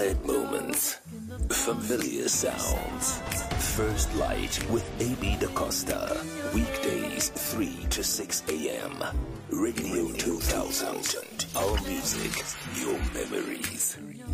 Inspired moments, familiar sounds. First Light with AB Da Costa. Weekdays 3 to 6 a.m. Radio 2000. Our music, your memories.